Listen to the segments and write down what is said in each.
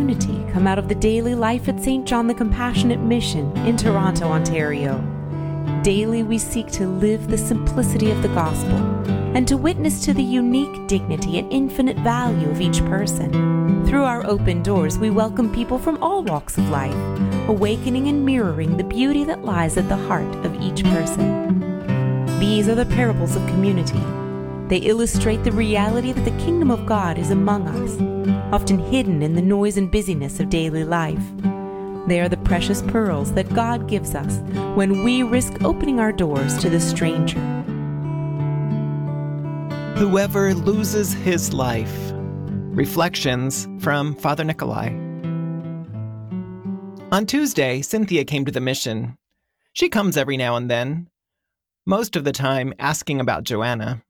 Unity come out of the daily life at St. John the Compassionate Mission in Toronto, Ontario. Daily we seek to live the simplicity of the gospel and to witness to the unique dignity and infinite value of each person. Through our open doors, we welcome people from all walks of life, awakening and mirroring the beauty that lies at the heart of each person. These are the parables of community. They illustrate the reality that the kingdom of God is among us, often hidden in the noise and busyness of daily life. They are the precious pearls that God gives us when we risk opening our doors to the stranger. Whoever loses his life. Reflections from Father Nikolai. On Tuesday, Cynthia came to the mission. She comes every now and then, most of the time asking about Joanna.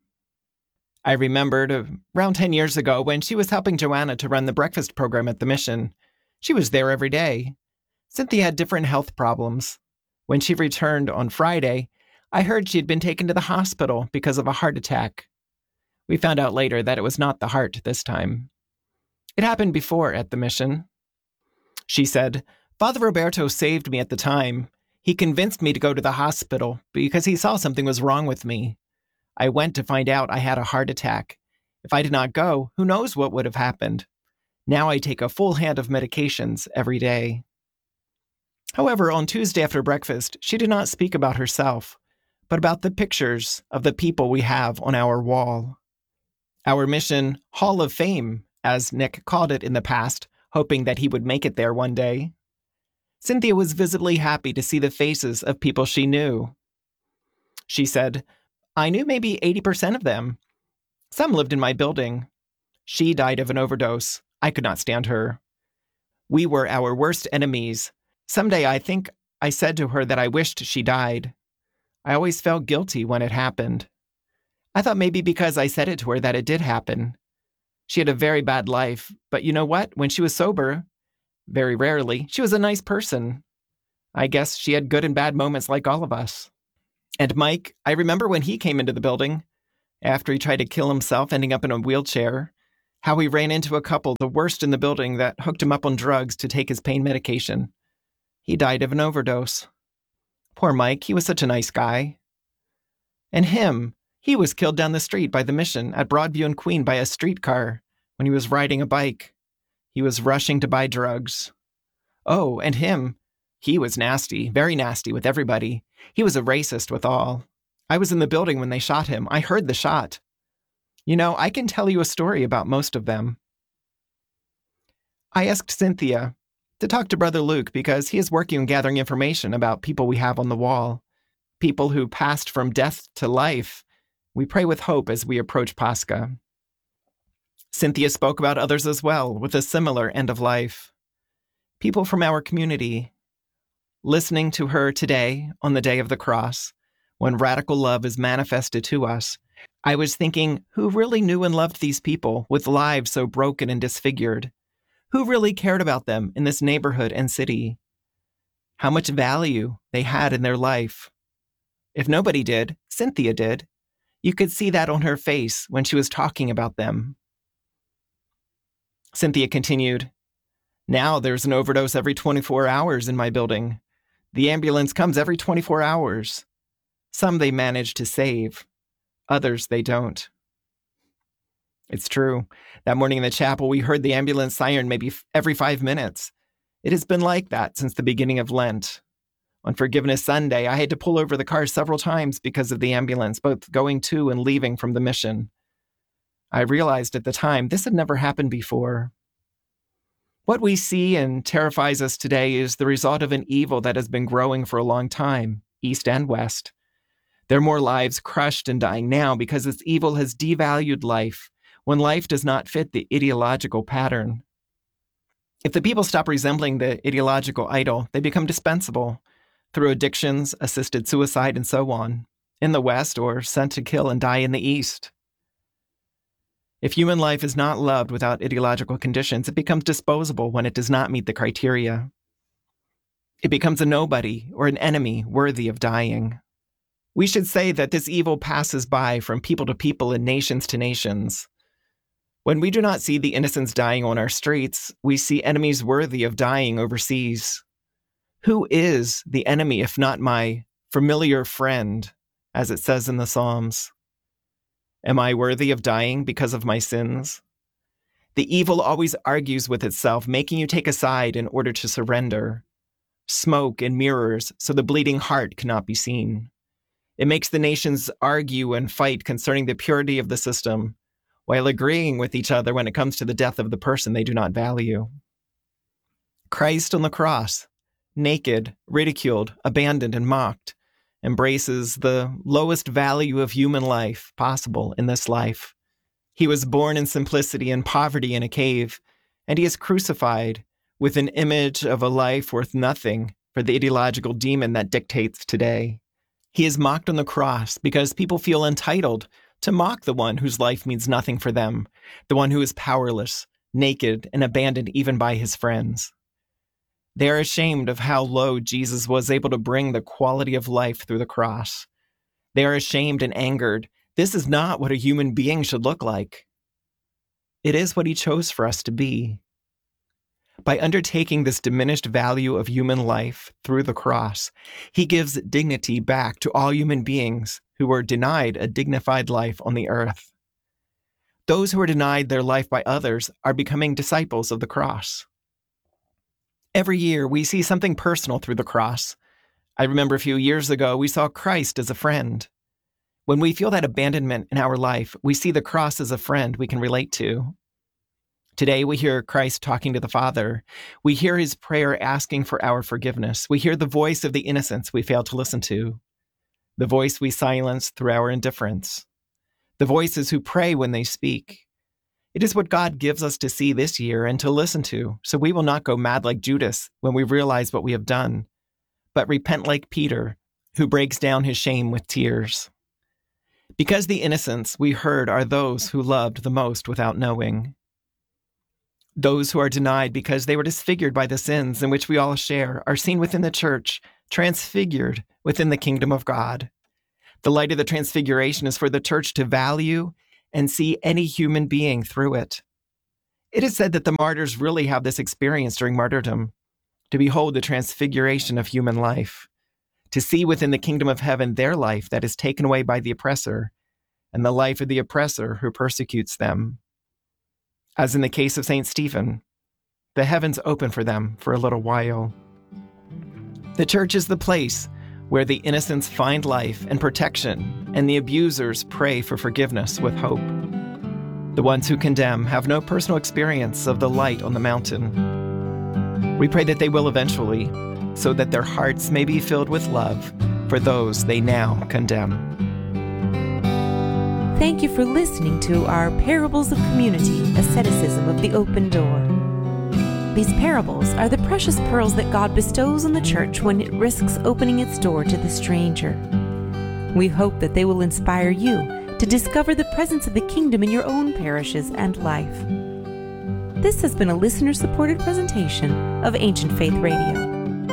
I remembered around 10 years ago when she was helping Joanna to run the breakfast program at the mission. She was there every day. Cynthia had different health problems. When she returned on Friday, I heard she had been taken to the hospital because of a heart attack. We found out later that it was not the heart this time. It happened before at the mission. She said, "Father Roberto saved me at the time. He convinced me to go to the hospital because he saw something was wrong with me. I went to find out I had a heart attack. If I did not go, who knows what would have happened. Now I take a full hand of medications every day." However, on Tuesday after breakfast, she did not speak about herself, but about the pictures of the people we have on our wall. Our mission Hall of Fame, as Nick called it in the past, hoping that he would make it there one day. Cynthia was visibly happy to see the faces of people she knew. She said, "I knew maybe 80% of them. Some lived in my building. She died of an overdose. I could not stand her. We were our worst enemies. Someday I think I said to her that I wished she died. I always felt guilty when it happened. I thought maybe because I said it to her that it did happen. She had a very bad life, but you know what? When she was sober, very rarely, she was a nice person. I guess she had good and bad moments like all of us." And Mike, I remember when he came into the building, after he tried to kill himself, ending up in a wheelchair, how he ran into a couple, the worst in the building, that hooked him up on drugs to take his pain medication. He died of an overdose. Poor Mike, he was such a nice guy. And him, he was killed down the street by the mission at Broadview and Queen by a streetcar when he was riding a bike. He was rushing to buy drugs. Oh, and him, he was nasty, very nasty with everybody. He was a racist with all. I was in the building when they shot him. I heard the shot. You know, I can tell you a story about most of them. I asked Cynthia to talk to Brother Luke because he is working on gathering information about people we have on the wall, people who passed from death to life. We pray with hope as we approach Pascha. Cynthia spoke about others as well, with a similar end of life. People from our community. Listening to her today, on the day of the cross, when radical love is manifested to us, I was thinking, who really knew and loved these people with lives so broken and disfigured? Who really cared about them in this neighborhood and city? How much value they had in their life? If nobody did, Cynthia did. You could see that on her face when she was talking about them. Cynthia continued, "Now there's an overdose every 24 hours in my building. The ambulance comes every 24 hours. Some they manage to save. Others they don't." It's true. That morning in the chapel, we heard the ambulance siren maybe every 5 minutes. It has been like that since the beginning of Lent. On Forgiveness Sunday, I had to pull over the car several times because of the ambulance, both going to and leaving from the mission. I realized at the time this had never happened before. What we see and terrifies us today is the result of an evil that has been growing for a long time, east and west. There are more lives crushed and dying now because this evil has devalued life when life does not fit the ideological pattern. If the people stop resembling the ideological idol, they become dispensable through addictions, assisted suicide, and so on, in the West, or sent to kill and die in the East. If human life is not loved without ideological conditions, it becomes disposable when it does not meet the criteria. It becomes a nobody or an enemy worthy of dying. We should say that this evil passes by from people to people and nations to nations. When we do not see the innocents dying on our streets, we see enemies worthy of dying overseas. Who is the enemy if not my familiar friend, as it says in the Psalms? Am I worthy of dying because of my sins? The evil always argues with itself, making you take a side in order to surrender. Smoke and mirrors so the bleeding heart cannot be seen. It makes the nations argue and fight concerning the purity of the system, while agreeing with each other when it comes to the death of the person they do not value. Christ on the cross, naked, ridiculed, abandoned, and mocked, embraces the lowest value of human life possible in this life. He was born in simplicity and poverty in a cave, and he is crucified with an image of a life worth nothing for the ideological demon that dictates today. He is mocked on the cross because people feel entitled to mock the one whose life means nothing for them, the one who is powerless, naked, and abandoned even by his friends. They are ashamed of how low Jesus was able to bring the quality of life through the cross. They are ashamed and angered. This is not what a human being should look like. It is what he chose for us to be. By undertaking this diminished value of human life through the cross, he gives dignity back to all human beings who were denied a dignified life on the earth. Those who are denied their life by others are becoming disciples of the cross. Every year, we see something personal through the cross. I remember a few years ago, we saw Christ as a friend. When we feel that abandonment in our life, we see the cross as a friend we can relate to. Today, we hear Christ talking to the Father. We hear his prayer asking for our forgiveness. We hear the voice of the innocents we failed to listen to, the voice we silence through our indifference, the voices who pray when they speak. It is what God gives us to see this year and to listen to, so we will not go mad like Judas when we realize what we have done, but repent like Peter, who breaks down his shame with tears. Because the innocents we heard are those who loved the most without knowing. Those who are denied because they were disfigured by the sins in which we all share are seen within the church, transfigured within the kingdom of God. The light of the transfiguration is for the church to value and see any human being through it. It is said that the martyrs really have this experience during martyrdom, to behold the transfiguration of human life, to see within the kingdom of heaven their life that is taken away by the oppressor, and the life of the oppressor who persecutes them. As in the case of St. Stephen, the heavens open for them for a little while. The church is the place where the innocents find life and protection, and the abusers pray for forgiveness with hope. The ones who condemn have no personal experience of the light on the mountain. We pray that they will eventually, so that their hearts may be filled with love for those they now condemn. Thank you for listening to our Parables of Community, Asceticism of the Open Door. These parables are the precious pearls that God bestows on the church when it risks opening its door to the stranger. We hope that they will inspire you to discover the presence of the kingdom in your own parishes and life. This has been a listener-supported presentation of Ancient Faith Radio.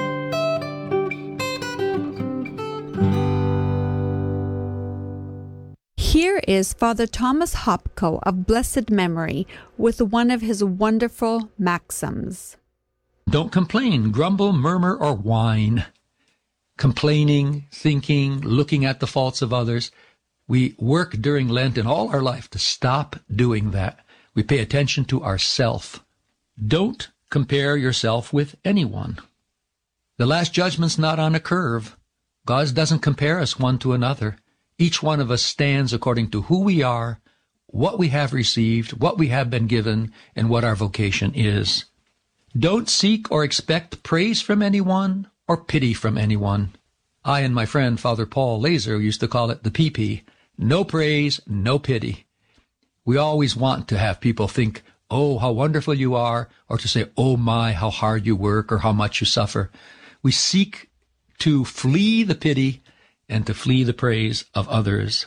Here is Father Thomas Hopko of blessed memory with one of his wonderful maxims. Don't complain, grumble, murmur, or whine. Complaining, thinking, looking at the faults of others. We work during Lent and all our life to stop doing that. We pay attention to ourself. Don't compare yourself with anyone. The Last Judgment's not on a curve. God doesn't compare us one to another. Each one of us stands according to who we are, what we have received, what we have been given, and what our vocation is. Don't seek or expect praise from anyone or pity from anyone. I and my friend Father Paul Laser used to call it the PP. No praise, no pity. We always want to have people think, oh, how wonderful you are, or to say, oh my, how hard you work, or how much you suffer. We seek to flee the pity and to flee the praise of others.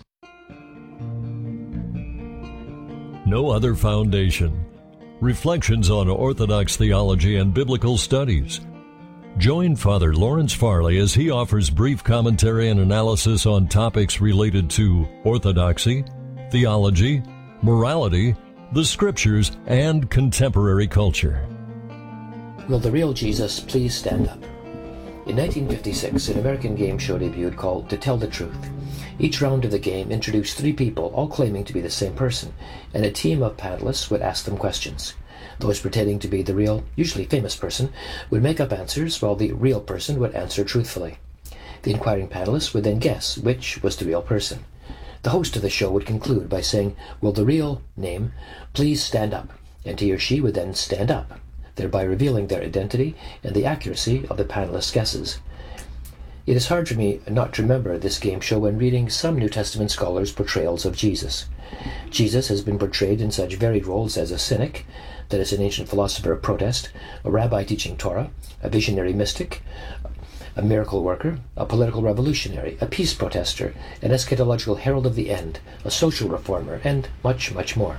No Other Foundation. Reflections on Orthodox theology and biblical studies. Join Father Lawrence Farley as he offers brief commentary and analysis on topics related to orthodoxy, theology, morality, the Scriptures, and contemporary culture. Will the real Jesus please stand up? In 1956, an American game show debuted called To Tell the Truth. Each round of the game introduced 3 people, all claiming to be the same person, and a team of panelists would ask them questions. Those pretending to be the real, usually famous person, would make up answers, while the real person would answer truthfully. The inquiring panelists would then guess which was the real person. The host of the show would conclude by saying, "Will the real name please stand up?" And he or she would then stand up, thereby revealing their identity and the accuracy of the panelists' guesses. It is hard for me not to remember this game show when reading some New Testament scholars' portrayals of Jesus. Jesus has been portrayed in such varied roles as a cynic, that is an ancient philosopher of protest, a rabbi teaching Torah, a visionary mystic, a miracle worker, a political revolutionary, a peace protester, an eschatological herald of the end, a social reformer, and much, much more.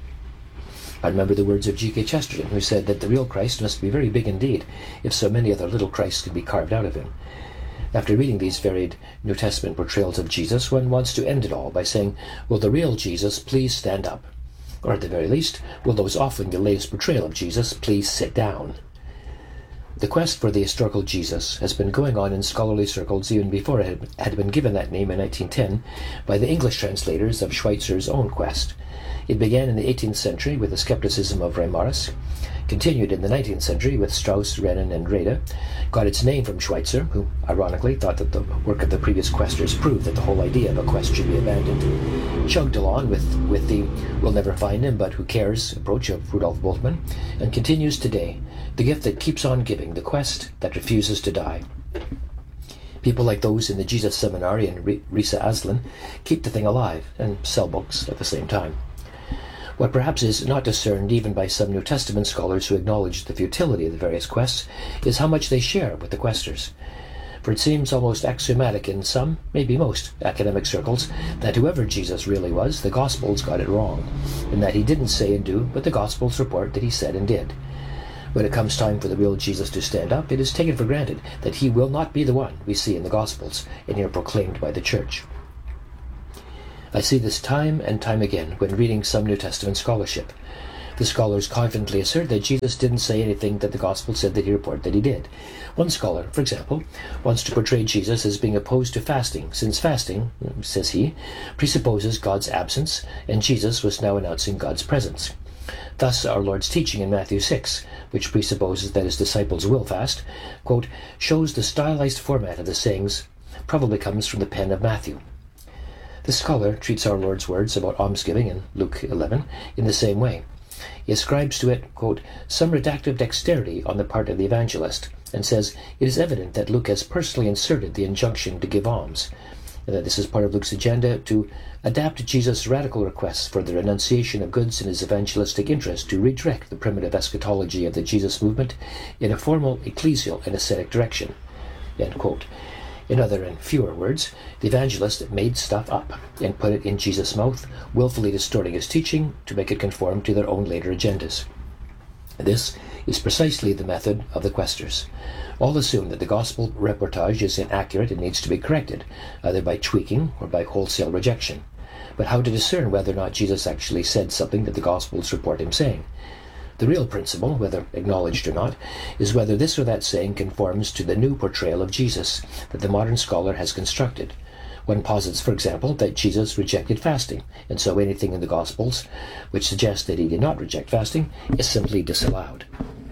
I remember the words of G.K. Chesterton, who said that the real Christ must be very big indeed, if so many other little Christs can be carved out of him. After reading these varied New Testament portrayals of Jesus, one wants to end it all by saying, "Will the real Jesus please stand up?" Or at the very least, will those offering the latest portrayal of Jesus please sit down? The quest for the historical Jesus has been going on in scholarly circles even before it had been given that name in 1910 by the English translators of Schweitzer's own quest. It began in the 18th century with the skepticism of Reimarus, continued in the 19th century with Strauss, Renan, and Reda, got its name from Schweitzer, who ironically thought that the work of the previous questers proved that the whole idea of a quest should be abandoned, chugged along with the "we'll never find him, but who cares" approach of Rudolf Bultmann, and continues today, the gift that keeps on giving, the quest that refuses to die. People like those in the Jesus Seminary and Risa Aslan keep the thing alive and sell books at the same time. What perhaps is not discerned even by some New Testament scholars who acknowledge the futility of the various quests is how much they share with the questers. For it seems almost axiomatic in some, maybe most, academic circles that whoever Jesus really was, the Gospels got it wrong, and that he didn't say and do what the Gospels report that he said and did. When it comes time for the real Jesus to stand up, it is taken for granted that he will not be the one we see in the Gospels and hear proclaimed by the Church. I see this time and time again when reading some New Testament scholarship. The scholars confidently assert that Jesus didn't say anything that the Gospel said that he reported that he did. One scholar, for example, wants to portray Jesus as being opposed to fasting, since fasting, says he, presupposes God's absence, and Jesus was now announcing God's presence. Thus, our Lord's teaching in Matthew 6, which presupposes that his disciples will fast, quote, shows the stylized format of the sayings probably comes from the pen of Matthew. The scholar treats our Lord's words about almsgiving in Luke 11 in the same way. He ascribes to it, quote, some redactive dexterity on the part of the evangelist, and says it is evident that Luke has personally inserted the injunction to give alms, and that this is part of Luke's agenda to adapt Jesus' radical requests for the renunciation of goods in his evangelistic interest to redirect the primitive eschatology of the Jesus movement in a formal ecclesial and ascetic direction, end quote. In other and fewer words, the evangelist made stuff up and put it in Jesus' mouth, willfully distorting his teaching to make it conform to their own later agendas. This is precisely the method of the questers. All assume that the gospel reportage is inaccurate and needs to be corrected, either by tweaking or by wholesale rejection. But how to discern whether or not Jesus actually said something that the gospels report him saying? The real principle, whether acknowledged or not, is whether this or that saying conforms to the new portrayal of Jesus that the modern scholar has constructed. One posits, for example, that Jesus rejected fasting, and so anything in the Gospels which suggests that he did not reject fasting is simply disallowed.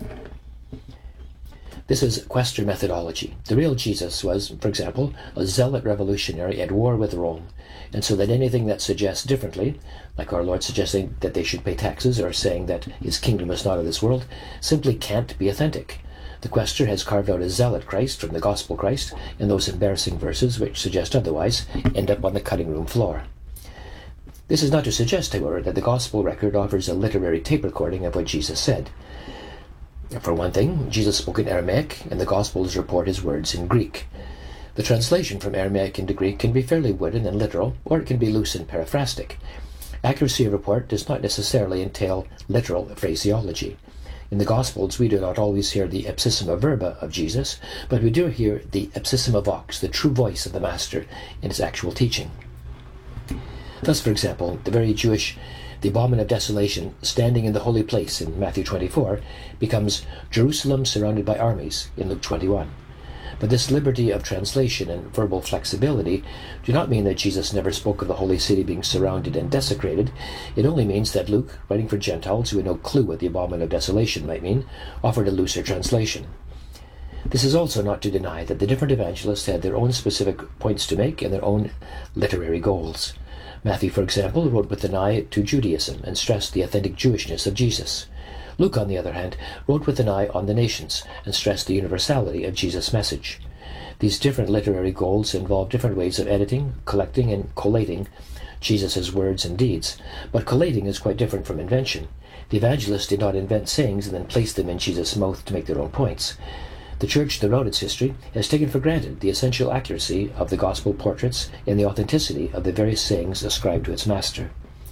This is quester methodology. The real Jesus was, for example, a zealot revolutionary at war with Rome, and so that anything that suggests differently, like our Lord suggesting that they should pay taxes or saying that his kingdom is not of this world, simply can't be authentic. The quester has carved out a zealot Christ from the gospel Christ, and those embarrassing verses which suggest otherwise end up on the cutting room floor. This is not to suggest, however, that the gospel record offers a literary tape recording of what Jesus said. For one thing, Jesus spoke in Aramaic, and the Gospels report his words in Greek. The translation from Aramaic into Greek can be fairly wooden and literal, or it can be loose and paraphrastic. Accuracy of report does not necessarily entail literal phraseology. In the Gospels, we do not always hear the ipsissima verba of Jesus, but we do hear the ipsissima vox, the true voice of the Master in his actual teaching. Thus, for example, the very Jewish The abomination of desolation standing in the holy place in Matthew 24 becomes Jerusalem surrounded by armies in Luke 21. But this liberty of translation and verbal flexibility do not mean that Jesus never spoke of the holy city being surrounded and desecrated. It only means that Luke, writing for Gentiles who had no clue what the abomination of desolation might mean, offered a looser translation. This is also not to deny that the different evangelists had their own specific points to make and their own literary goals. Matthew, for example, wrote with an eye to Judaism and stressed the authentic Jewishness of Jesus. Luke, on the other hand, wrote with an eye on the nations and stressed the universality of Jesus' message. These different literary goals involve different ways of editing, collecting, and collating Jesus' words and deeds, but collating is quite different from invention. The evangelists did not invent sayings and then place them in Jesus' mouth to make their own points. The Church, throughout its history, has taken for granted the essential accuracy of the gospel portraits and the authenticity of the various sayings ascribed to its master.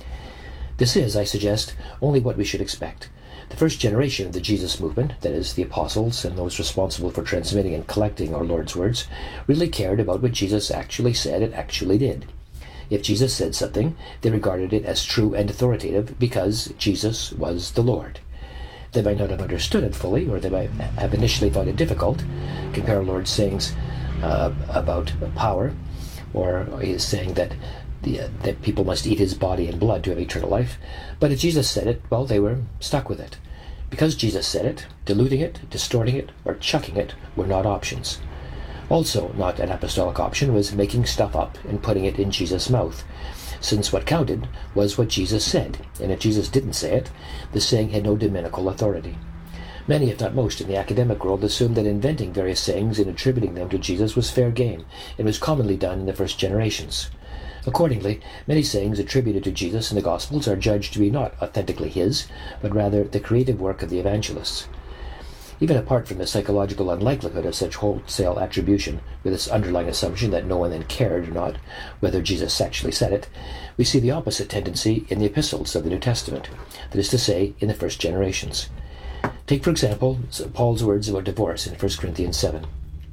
This is, I suggest, only what we should expect. The first generation of the Jesus movement, that is, the apostles and those responsible for transmitting and collecting our Lord's words, really cared about what Jesus actually said and actually did. If Jesus said something, they regarded it as true and authoritative because Jesus was the Lord. They might not have understood it fully, or they might have initially found it difficult. Compare our Lord's sayings about power, or his saying that that people must eat his body and blood to have eternal life. But if Jesus said it, well, they were stuck with it. Because Jesus said it, diluting it, distorting it, or chucking it were not options. Also, not an apostolic option was making stuff up and putting it in Jesus' mouth, since what counted was what Jesus said, and if Jesus didn't say it, the saying had no dominical authority. Many, if not most, in the academic world assumed that inventing various sayings and attributing them to Jesus was fair game, and was commonly done in the first generations. Accordingly, many sayings attributed to Jesus in the Gospels are judged to be not authentically his, but rather the creative work of the evangelists. Even apart from the psychological unlikelihood of such wholesale attribution, with its underlying assumption that no one then cared or not whether Jesus actually said it, we see the opposite tendency in the epistles of the New Testament, that is to say, in the first generations. Take, for example, Paul's words about divorce in 1 Corinthians 7.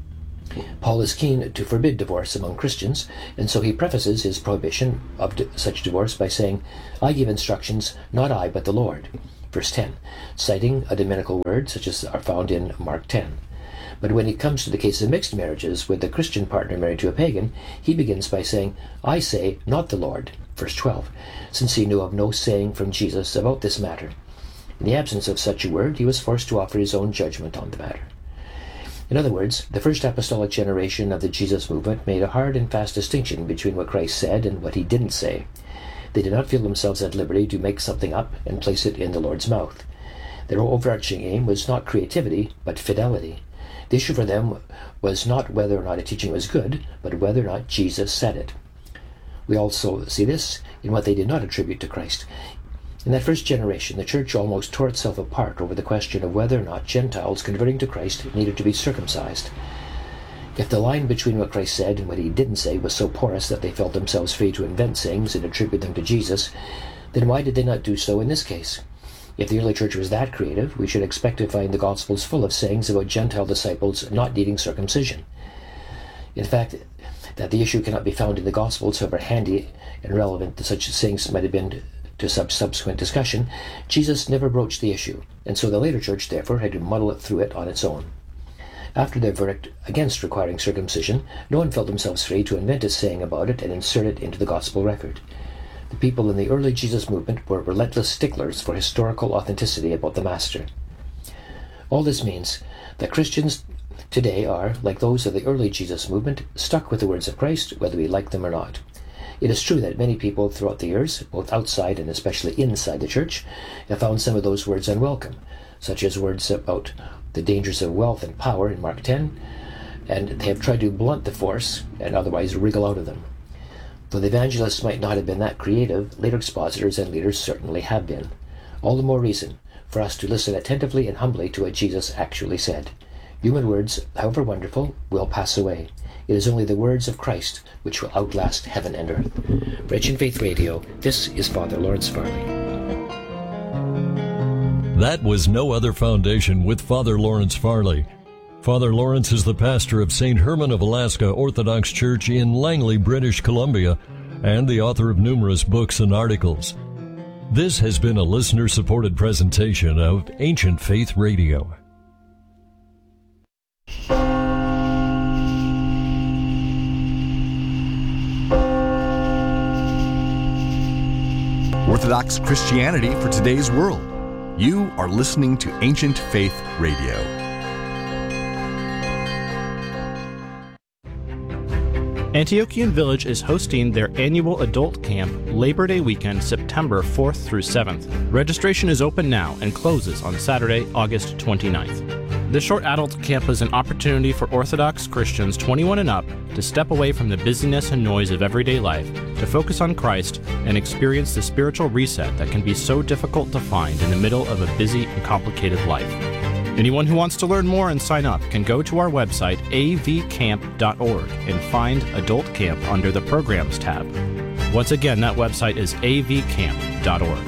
Paul is keen to forbid divorce among Christians, and so he prefaces his prohibition of such divorce by saying, "I give instructions, not I, but the Lord." Verse 10, citing a dominical word such as are found in Mark 10. But when it comes to the case of mixed marriages with the Christian partner married to a pagan, he begins by saying, "I say, not the Lord." Verse 12, since he knew of no saying from Jesus about this matter. In the absence of such a word, he was forced to offer his own judgment on the matter. In other words, the first apostolic generation of the Jesus movement made a hard and fast distinction between what Christ said and what he didn't say. They did not feel themselves at liberty to make something up and place it in the Lord's mouth. Their overarching aim was not creativity, but fidelity. The issue for them was not whether or not a teaching was good, but whether or not Jesus said it. We also see this in what they did not attribute to Christ. In that first generation, the church almost tore itself apart over the question of whether or not Gentiles converting to Christ needed to be circumcised. If the line between what Christ said and what he didn't say was so porous that they felt themselves free to invent sayings and attribute them to Jesus, then why did they not do so in this case? If the early church was that creative, we should expect to find the Gospels full of sayings about Gentile disciples not needing circumcision. In fact, that the issue cannot be found in the Gospels, however handy and relevant such sayings might have been to subsequent discussion, Jesus never broached the issue, and so the later church therefore had to muddle it through it on its own. After their verdict against requiring circumcision, no one felt themselves free to invent a saying about it and insert it into the gospel record. The people in the early Jesus movement were relentless sticklers for historical authenticity about the Master. All this means that Christians today are, like those of the early Jesus movement, stuck with the words of Christ, whether we like them or not. It is true that many people throughout the years, both outside and especially inside the church, have found some of those words unwelcome, such as words about the dangers of wealth and power in Mark 10, and they have tried to blunt the force and otherwise wriggle out of them. Though the evangelists might not have been that creative, later expositors and leaders certainly have been. All the more reason for us to listen attentively and humbly to what Jesus actually said. Human words, however wonderful, will pass away. It is only the words of Christ which will outlast heaven and earth. For Ancient Faith Radio, this is Father Lawrence Farley. That was No Other Foundation with Father Lawrence Farley. Father Lawrence is the pastor of St. Herman of Alaska Orthodox Church in Langley, British Columbia, and the author of numerous books and articles. This has been a listener-supported presentation of Ancient Faith Radio. Orthodox Christianity for today's world. You are listening to Ancient Faith Radio. Antiochian Village is hosting their annual adult camp Labor Day weekend, September 4th through 7th. Registration is open now and closes on Saturday, August 29th. This short adult camp is an opportunity for Orthodox Christians 21 and up to step away from the busyness and noise of everyday life, to focus on Christ and experience the spiritual reset that can be so difficult to find in the middle of a busy and complicated life. Anyone who wants to learn more and sign up can go to our website, avcamp.org, and find Adult Camp under the Programs tab. Once again, that website is avcamp.org.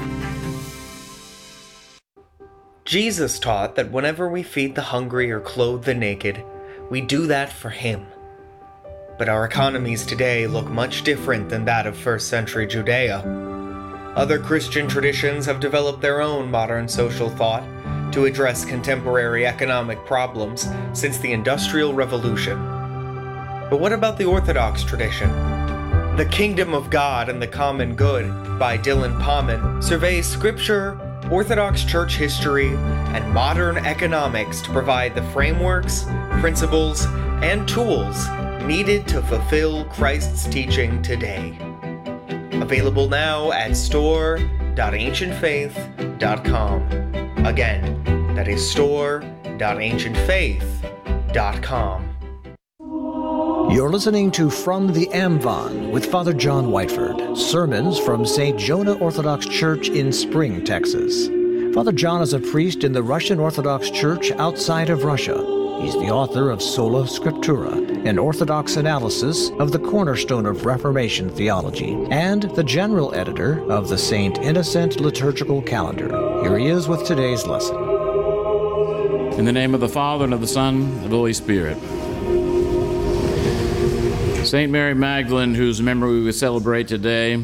Jesus taught that whenever we feed the hungry or clothe the naked, we do that for Him. But our economies today look much different than that of first century Judea. Other Christian traditions have developed their own modern social thought to address contemporary economic problems since the Industrial Revolution. But what about the Orthodox tradition? The Kingdom of God and the Common Good by Dylan Pauman surveys scripture, Orthodox church history, and modern economics to provide the frameworks, principles, and tools needed to fulfill Christ's teaching today. Available now at store.ancientfaith.com. Again, that is store.ancientfaith.com. You're listening to From the Amvon with Father John Whiteford, sermons from St. Jonah Orthodox Church in Spring, Texas. Father John is a priest in the Russian Orthodox Church outside of Russia. He's the author of Sola Scriptura, an Orthodox analysis of the cornerstone of Reformation theology, and the general editor of the St. Innocent Liturgical Calendar. Here he is with today's lesson. In the name of the Father, and of the Son, and of the Holy Spirit. St. Mary Magdalene, whose memory we celebrate today,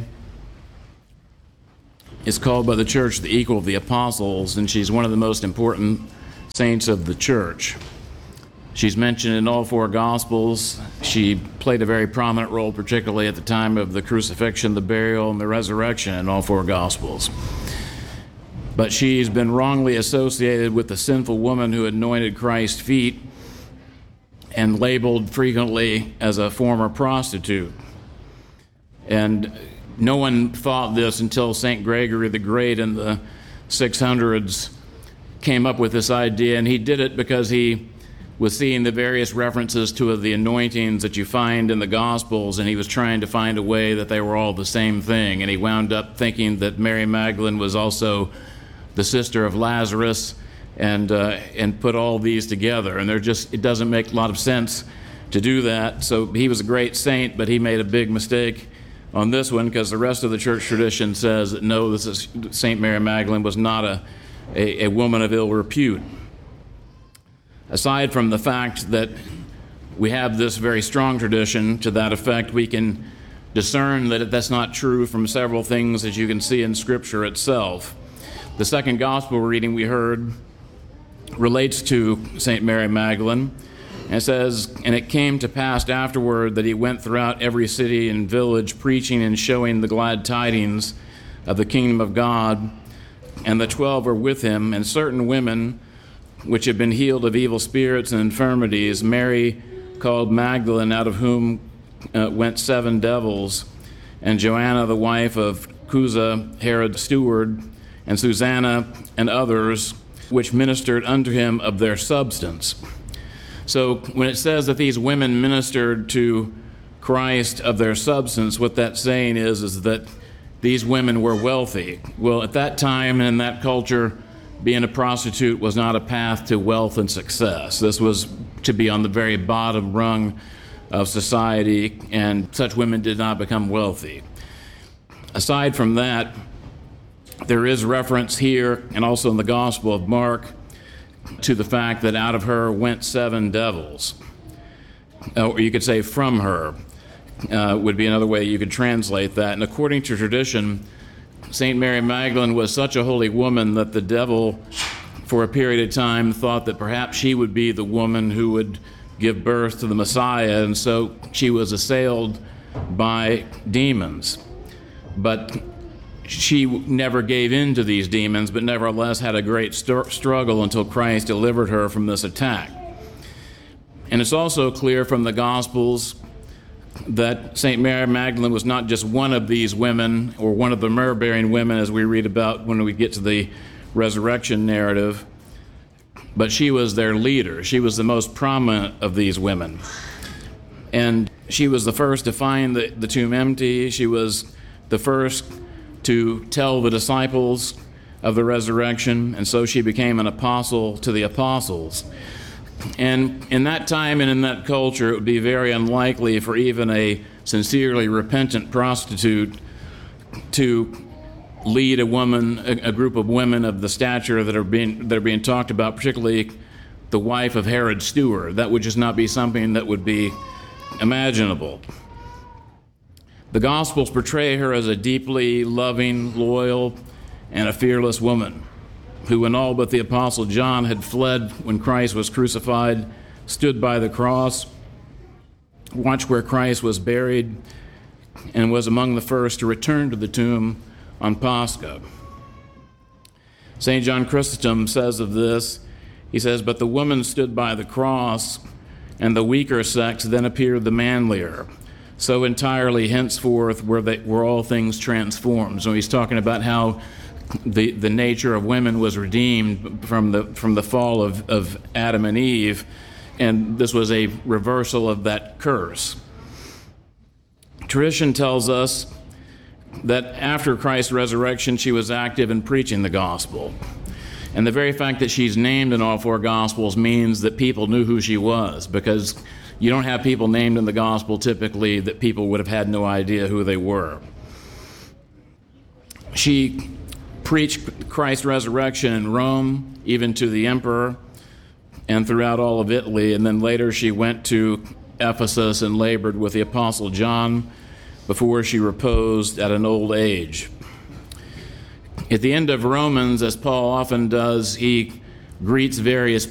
is called by the Church the equal of the apostles, and she's one of the most important saints of the Church. She's mentioned in all four Gospels. She played a very prominent role, particularly at the time of the crucifixion, the burial, and the resurrection in all four Gospels. But she's been wrongly associated with the sinful woman who anointed Christ's feet and labeled frequently as a former prostitute. And no one thought this until St. Gregory the Great in the 600s came up with this idea, and he did it because he was seeing the various references to the anointings that you find in the Gospels, and he was trying to find a way that they were all the same thing. And he wound up thinking that Mary Magdalene was also the sister of Lazarus, and put all these together. And it doesn't make a lot of sense to do that. So he was a great saint, but he made a big mistake on this one, because the rest of the church tradition says that no, St. Mary Magdalene was not a woman of ill repute. Aside from the fact that we have this very strong tradition to that effect, we can discern that that's not true from several things that you can see in Scripture itself. The second gospel reading we heard relates to St. Mary Magdalene. And it says, "And it came to pass afterward that he went throughout every city and village, preaching and showing the glad tidings of the kingdom of God. And the 12 were with him, and certain women which had been healed of evil spirits and infirmities, Mary called Magdalene, out of whom went 7 devils, and Joanna, the wife of Chuza, Herod's steward, and Susanna, and others, which ministered unto him of their substance." So when it says that these women ministered to Christ of their substance, what that's saying is that these women were wealthy. Well, at that time and in that culture, being a prostitute was not a path to wealth and success. This was to be on the very bottom rung of society, and such women did not become wealthy. Aside from that, there is reference here and also in the Gospel of Mark to the fact that out of her went 7 devils. Or you could say from her would be another way you could translate that. And according to tradition, St. Mary Magdalene was such a holy woman that the devil, for a period of time, thought that perhaps she would be the woman who would give birth to the Messiah, and so she was assailed by demons. But she never gave in to these demons, but nevertheless had a great struggle until Christ delivered her from this attack. And it's also clear from the Gospels that St. Mary Magdalene was not just one of these women, or one of the myrrh-bearing women as we read about when we get to the resurrection narrative, but she was their leader. She was the most prominent of these women. And she was the first to find the tomb empty. She was the first to tell the disciples of the resurrection, and so she became an apostle to the apostles. And in that time and in that culture, it would be very unlikely for even a sincerely repentant prostitute to lead a group of women of the stature that are being talked about, particularly the wife of Herod's steward. That would just not be something that would be imaginable. The Gospels portray her as a deeply loving, loyal, and a fearless woman who, when all but the Apostle John had fled when Christ was crucified, stood by the cross, watched where Christ was buried, and was among the first to return to the tomb on Pascha. St. John Chrysostom says of this, he says, "But the woman stood by the cross, and the weaker sex then appeared the manlier. So entirely henceforth were all things transformed." So he's talking about how the nature of women was redeemed from the fall of Adam and Eve, and this was a reversal of that curse. Tradition tells us that after Christ's resurrection, she was active in preaching the gospel. And the very fact that she's named in all four gospels means that people knew who she was, because you don't have people named in the gospel typically that people would have had no idea who they were. She preached Christ's resurrection in Rome, even to the emperor, and throughout all of Italy, and then later she went to Ephesus and labored with the Apostle John before she reposed at an old age. At the end of Romans, as Paul often does, he greets various